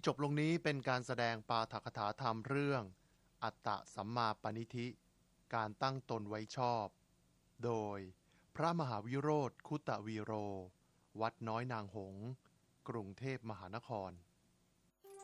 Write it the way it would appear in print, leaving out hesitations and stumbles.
จบลงนี้เป็นการแสดงปาฐกถาธรรมเรื่องอัตตสัมมาปณิธิการตั้งตนไว้ชอบโดยพระมหาวิโรธคุตวีโรวัดน้อยนางหงส์กรุงเทพมหานคร